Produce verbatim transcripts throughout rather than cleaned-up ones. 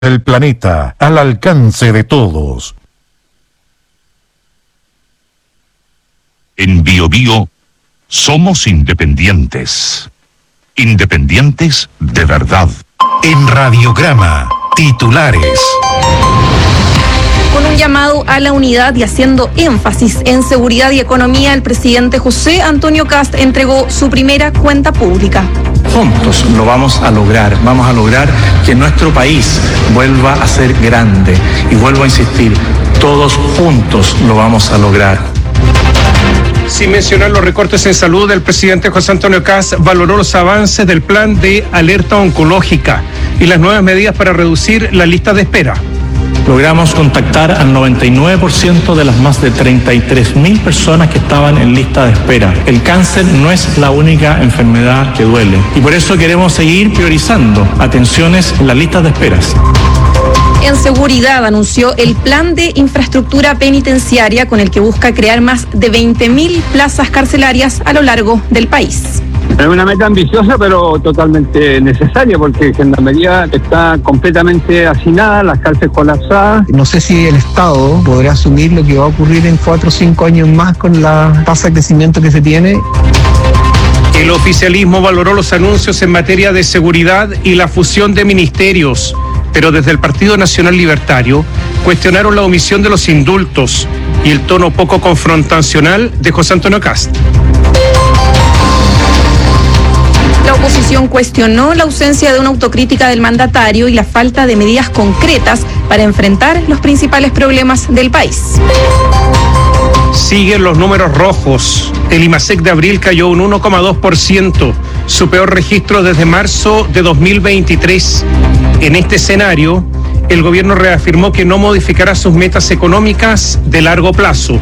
El planeta al alcance de todos. En Bio Bio somos independientes. Independientes de verdad. En Radiograma, titulares. Con un llamado a la unidad y haciendo énfasis en seguridad y economía, el presidente José Antonio Kast entregó su primera cuenta pública. Juntos lo vamos a lograr, vamos a lograr que nuestro país vuelva a ser grande. Y vuelvo a insistir, todos juntos lo vamos a lograr. Sin mencionar los recortes en salud, el presidente José Antonio Kast valoró los avances del plan de alerta oncológica y las nuevas medidas para reducir la lista de espera. Logramos contactar al noventa y nueve por ciento de las más de treinta y tres mil personas que estaban en lista de espera. El cáncer no es la única enfermedad que duele y por eso queremos seguir priorizando atenciones en las listas de esperas. En seguridad anunció el plan de infraestructura penitenciaria con el que busca crear más de veinte mil plazas carcelarias a lo largo del país. Es una meta ambiciosa, pero totalmente necesaria, porque Gendarmería está completamente hacinada, las cárceles colapsadas. No sé si el Estado podrá asumir lo que va a ocurrir en cuatro o cinco años más con la tasa de crecimiento que se tiene. El oficialismo valoró los anuncios en materia de seguridad y la fusión de ministerios, pero desde el Partido Nacional Libertario cuestionaron la omisión de los indultos y el tono poco confrontacional de José Antonio Kast. La oposición cuestionó la ausencia de una autocrítica del mandatario y la falta de medidas concretas para enfrentar los principales problemas del país. Siguen los números rojos. El IMASEC de abril cayó un uno coma dos por ciento, su peor registro desde marzo de dos mil veintitrés. En este escenario, el gobierno reafirmó que no modificará sus metas económicas de largo plazo.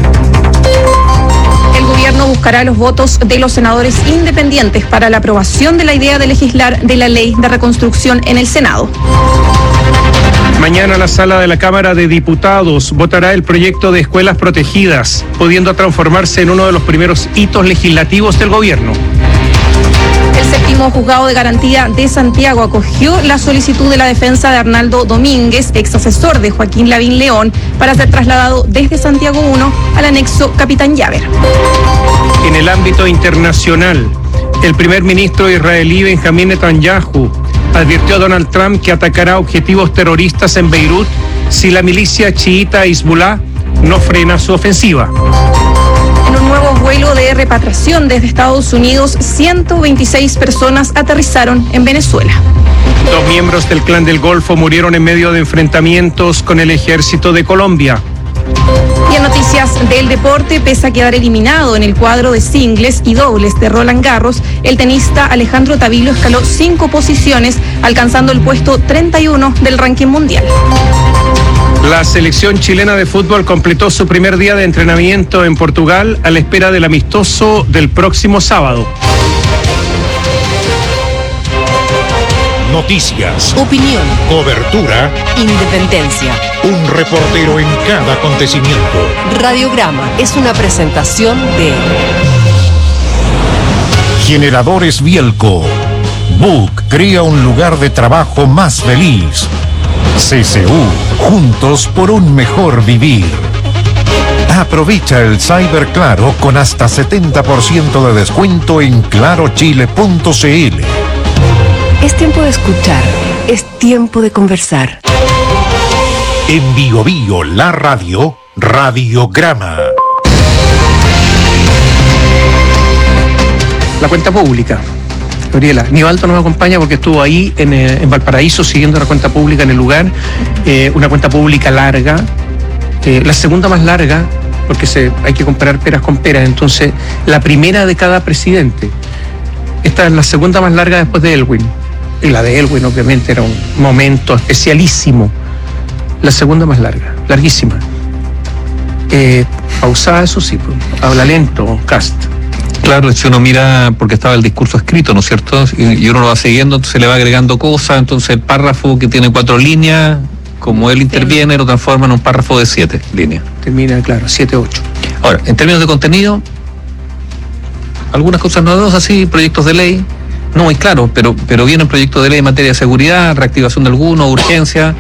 El gobierno buscará los votos de los senadores independientes para la aprobación de la idea de legislar de la ley de reconstrucción en el Senado. Mañana la sala de la Cámara de Diputados votará el proyecto de escuelas protegidas, pudiendo transformarse en uno de los primeros hitos legislativos del gobierno. El séptimo juzgado de garantía de Santiago acogió la solicitud de la defensa de Arnaldo Domínguez, ex asesor de Joaquín Lavín León, para ser trasladado desde Santiago uno al anexo Capitán Llaver. En el ámbito internacional, el primer ministro israelí Benjamín Netanyahu advirtió a Donald Trump que atacará objetivos terroristas en Beirut si la milicia chiita Hezbollah no frena su ofensiva. En un nuevo vuelo de repatriación desde Estados Unidos, ciento veintiséis personas aterrizaron en Venezuela. Dos miembros del Clan del Golfo murieron en medio de enfrentamientos con el ejército de Colombia. Y en noticias del deporte, pese a quedar eliminado en el cuadro de singles y dobles de Roland Garros, el tenista Alejandro Tavilo escaló cinco posiciones, alcanzando el puesto treinta y uno del ranking mundial. La selección chilena de fútbol completó su primer día de entrenamiento en Portugal a la espera del amistoso del próximo sábado. Noticias, opinión, cobertura, independencia. Un reportero en cada acontecimiento. Radiograma es una presentación de Generadores Bielco. Book crea un lugar de trabajo más feliz. C C U, juntos por un mejor vivir. Aprovecha el Cyber Claro con hasta setenta por ciento de descuento en claro chile punto c l. Es tiempo de escuchar, es tiempo de conversar. En Bio Bio, la radio, Radiograma. La cuenta pública. Gabriela, Nivaldo nos acompaña porque estuvo ahí en, eh, en Valparaíso siguiendo la cuenta pública en el lugar. Eh, una cuenta pública larga, eh, la segunda más larga, porque se, hay que comparar peras con peras. Entonces, la primera de cada presidente. Esta es la segunda más larga después de Elwin. Y la de Elwin, obviamente, era un momento especialísimo. La segunda más larga, larguísima. Eh, pausada, eso sí, pues, habla lento, Kast. Claro, si uno mira, porque estaba el discurso escrito, ¿no es cierto? Y, y uno lo va siguiendo, entonces le va agregando cosas, entonces el párrafo que tiene cuatro líneas, como él interviene, lo transforma en un párrafo de siete líneas. Termina, claro, siete, ocho. Ahora, en términos de contenido, algunas cosas novedosas, sí, proyectos de ley, No, y claro, pero, pero viene un proyecto de ley en materia de seguridad, reactivación de alguno, urgencia.